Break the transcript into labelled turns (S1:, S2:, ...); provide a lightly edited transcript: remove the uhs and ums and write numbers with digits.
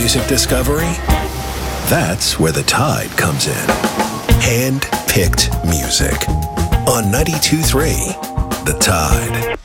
S1: music discovery? That's where the Tide comes in. Hand-picked music. On 92.3, The Tide.